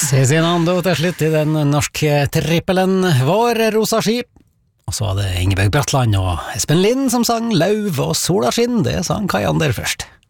Cezinando til slutt I den norske trippelen Vår rosa ski. Og så var det Ingebjørg Bratland og Espen Lind som sang Lauv og sola skinn, det sang Kai Ander først.